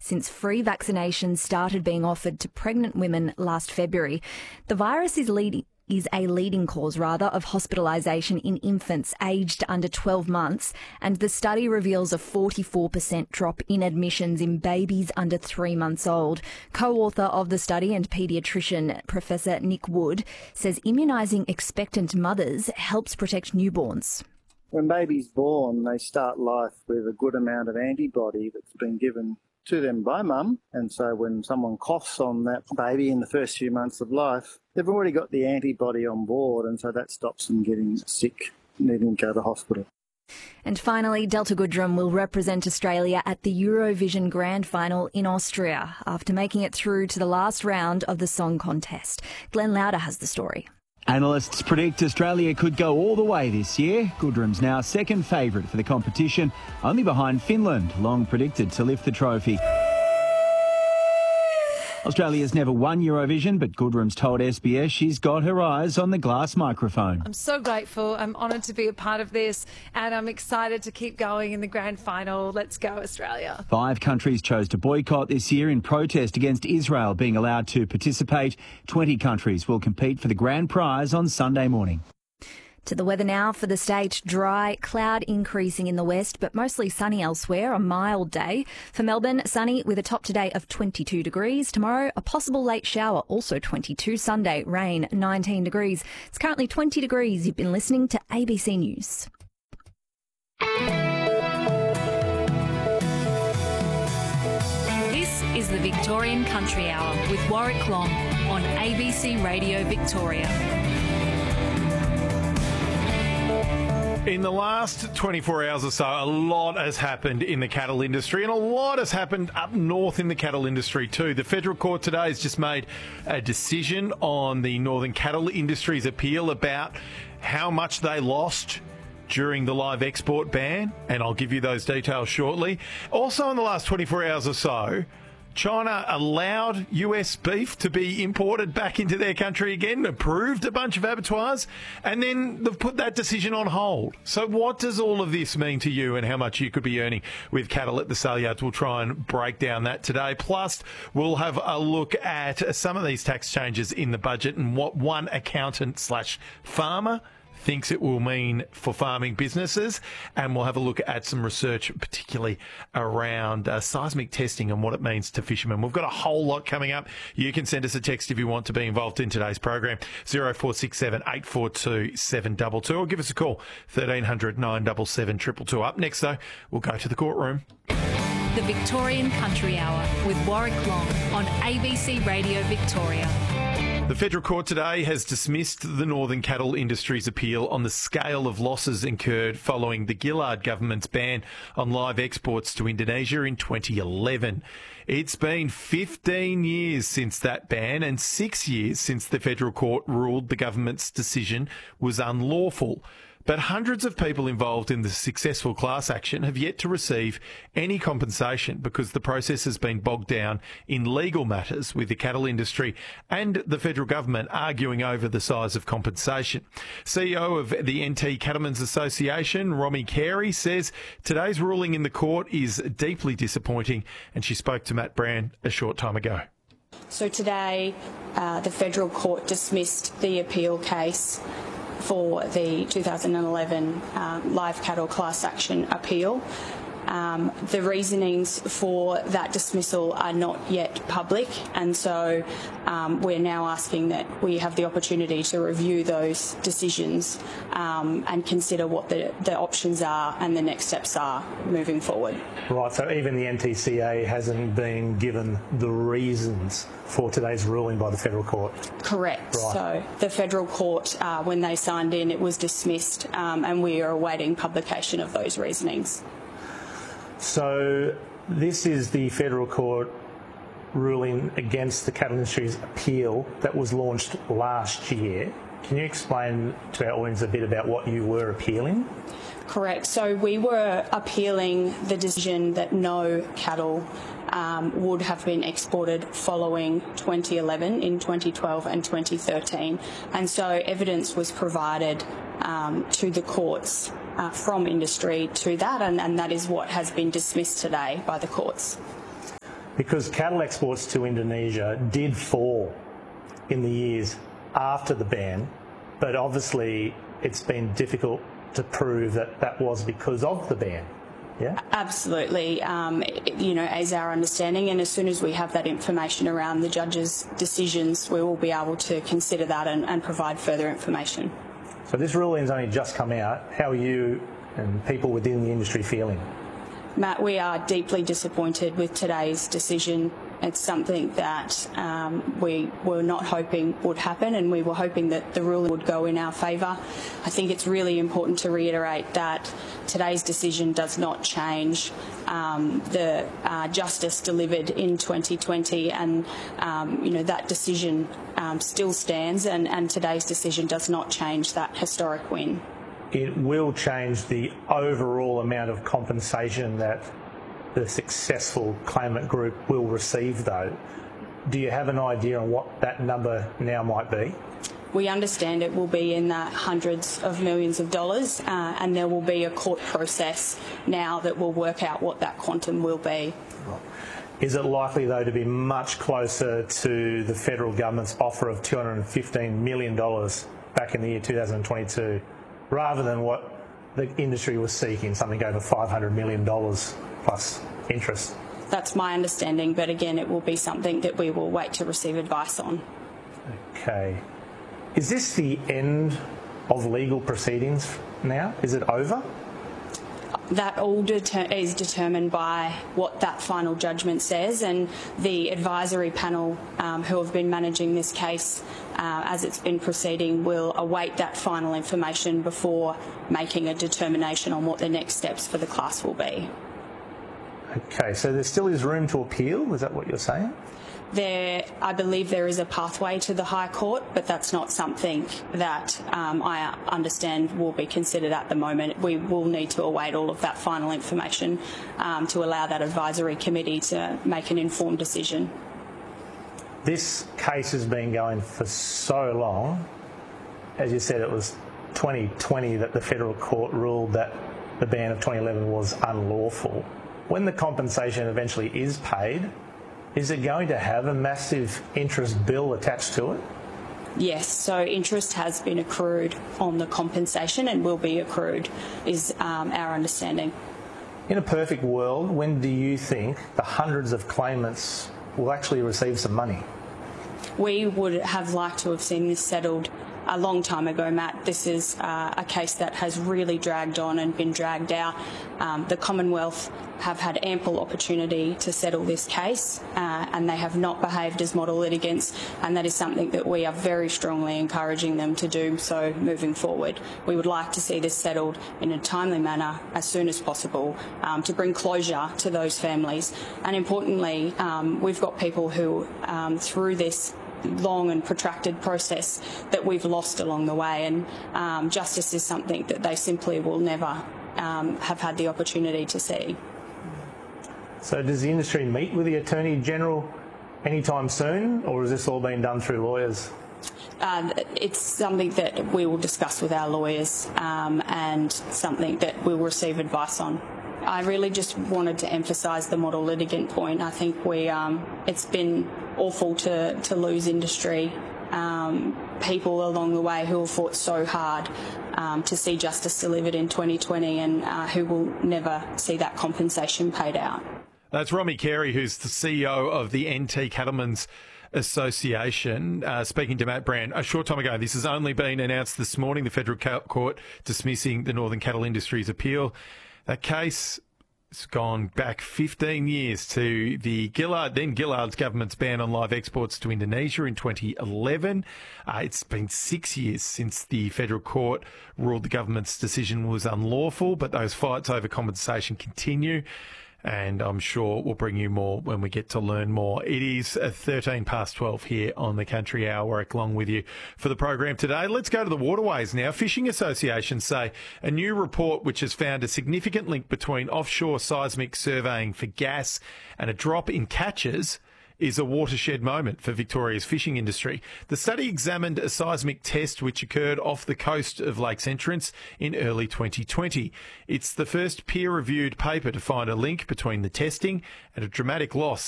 since free vaccinations started being offered to pregnant women last February. The virus is a leading cause of hospitalisation in infants aged under 12 months, and the study reveals a 44% drop in admissions in babies under 3 months old. Co-author of the study and paediatrician Professor Nick Wood says immunising expectant mothers helps protect newborns. When baby's born, they start life with a good amount of antibody that's been given to them by mum, and so when someone coughs on that baby in the first few months of life, they've already got the antibody on board, and so that stops them getting sick, needing to go to hospital. And finally, Delta Goodrem will represent Australia at the Eurovision Grand Final in Austria after making it through to the last round of the song contest. Glenn Lauder has the story. Analysts predict Australia could go all the way this year. Goodrem's now second favourite for the competition, only behind Finland, long predicted to lift the trophy. Australia's never won Eurovision, but Goodrem's told SBS she's got her eyes on the glass microphone. I'm so grateful. I'm honoured to be a part of this, and I'm excited to keep going in the grand final. Let's go, Australia. 5 countries chose to boycott this year in protest against Israel being allowed to participate. 20 countries will compete for the grand prize on Sunday morning. To the weather now for the state. Dry, cloud increasing in the west, but mostly sunny elsewhere. A mild day. For Melbourne, sunny with a top today of 22 degrees. Tomorrow, a possible late shower, also 22. Sunday, rain, 19 degrees. It's currently 20 degrees. You've been listening to ABC News. This is the Victorian Country Hour with Warwick Long on ABC Radio Victoria. In the last 24 hours or so, a lot has happened in the cattle industry, and a lot has happened up north in the cattle industry too. The Federal Court today has just made a decision on the Northern Cattle Industry's appeal about how much they lost during the live export ban, and I'll give you those details shortly. Also in the last 24 hours or so, China allowed US beef to be imported back into their country again, approved a bunch of abattoirs, and then they've put that decision on hold. So what does all of this mean to you and how much you could be earning with cattle at the sale yards? We'll try and break down that today. Plus, we'll have a look at some of these tax changes in the budget and what one accountant/farmer thinks it will mean for farming businesses, and we'll have a look at some research, particularly around seismic testing and what it means to fishermen. We've got a whole lot coming up. You can send us a text if you want to be involved in today's program, 0467 842 722, or give us a call, 1300 977 222. Up next, though, we'll go to the courtroom. The Victorian Country Hour with Warwick Long on ABC Radio Victoria. The Federal Court today has dismissed the Northern Cattle Industry's appeal on the scale of losses incurred following the Gillard government's ban on live exports to Indonesia in 2011. It's been 15 years since that ban and 6 years since the Federal Court ruled the government's decision was unlawful. But hundreds of people involved in the successful class action have yet to receive any compensation because the process has been bogged down in legal matters, with the cattle industry and the federal government arguing over the size of compensation. CEO of the NT Cattlemen's Association, Romy Carey, says today's ruling in the court is deeply disappointing, and she spoke to Matt Brand a short time ago. So today, the federal court dismissed the appeal case for the 2011 live cattle class action appeal. The reasonings for that dismissal are not yet public, and so we're now asking that we have the opportunity to review those decisions and consider what the options are and the next steps are moving forward. Right, so even the NTCA hasn't been given the reasons for today's ruling by the Federal Court? Correct. Right. So the Federal Court, when they signed in, it was dismissed, and we are awaiting publication of those reasonings. So this is the Federal Court ruling against the cattle industry's appeal that was launched last year. Can you explain to our audience a bit about what you were appealing? Correct. So we were appealing the decision that no cattle would have been exported following 2011, in 2012 and 2013. And so evidence was provided to the courts from industry to that, and that is what has been dismissed today by the courts. Because cattle exports to Indonesia did fall in the years after the ban, but obviously it's been difficult to prove that that was because of the ban. Yeah? Absolutely, is our understanding, and as soon as we have that information around the judge's decisions, we will be able to consider that and provide further information. So this ruling's only just come out. How are you and people within the industry feeling? Matt, we are deeply disappointed with today's decision. It's something that we were not hoping would happen, and we were hoping that the ruling would go in our favour. I think it's really important to reiterate that today's decision does not change the justice delivered in 2020, and that decision still stands, and today's decision does not change that historic win. It will change the overall amount of compensation that the successful claimant group will receive, though. Do you have an idea on what that number now might be? We understand it will be in the hundreds of millions of dollars, and there will be a court process now that will work out what that quantum will be. Is it likely, though, to be much closer to the federal government's offer of $215 million back in the year 2022, rather than what the industry was seeking, something over $500 million plus interest? That's my understanding, but again, it will be something that we will wait to receive advice on. Okay. Is this the end of legal proceedings now? Is it over? That all is determined by what that final judgment says, and the advisory panel who have been managing this case as it's been proceeding will await that final information before making a determination on what the next steps for the class will be. Okay, so there still is room to appeal, is that what you're saying? I believe there is a pathway to the High Court, but that's not something that I understand will be considered at the moment. We will need to await all of that final information to allow that advisory committee to make an informed decision. This case has been going for so long. As you said, it was 2020 that the federal court ruled that the ban of 2011 was unlawful. When the compensation eventually is paid, is it going to have a massive interest bill attached to it? Yes, so interest has been accrued on the compensation and will be accrued, is our understanding. In a perfect world, when do you think the hundreds of claimants will actually receive some money? We would have liked to have seen this settled a long time ago, Matt. This is a case that has really dragged on and been dragged out. The Commonwealth have had ample opportunity to settle this case, and they have not behaved as model litigants, and that is something that we are very strongly encouraging them to do so moving forward. We would like to see this settled in a timely manner as soon as possible to bring closure to those families. And importantly, we've got people who, through this long and protracted process, that we've lost along the way, and justice is something that they simply will never have had the opportunity to see. So does the industry meet with the Attorney General anytime soon, or has this all been done through lawyers? It's something that we will discuss with our lawyers and something that we'll receive advice on. I really just wanted to emphasise the model litigant point. I think it's been awful to lose industry people along the way who have fought so hard to see justice delivered in 2020 and who will never see that compensation paid out. That's Romy Carey, who's the CEO of the NT Cattlemen's Association, speaking to Matt Brand a short time ago. This has only been announced this morning, the Federal Court dismissing the Northern Cattle Industries appeal. That case has gone back 15 years to the Gillard's government's ban on live exports to Indonesia in 2011. It's been 6 years since the federal court ruled the government's decision was unlawful, but those fights over compensation continue. And I'm sure we'll bring you more when we get to learn more. It is 13 past 12 here on the Country Hour. Warwick Long with you for the program today. Let's go to the waterways now. Fishing associations say a new report which has found a significant link between offshore seismic surveying for gas and a drop in catches is a watershed moment for Victoria's fishing industry. The study examined a seismic test which occurred off the coast of Lakes Entrance in early 2020. It's the first peer-reviewed paper to find a link between the testing and a dramatic loss